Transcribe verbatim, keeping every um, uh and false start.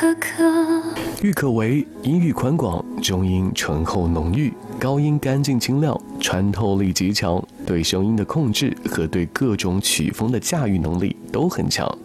可可。 郁可唯音域宽广，中音醇厚浓郁，高音干净清亮，穿透力极强，对声音的控制和对各种曲风的驾驭能力都很强。